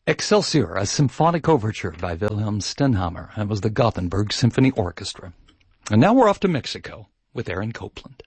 Excelsior, a symphonic overture by Wilhelm Stenhammar. That was the Gothenburg Symphony Orchestra. And now we're off to Mexico with Aaron Copland.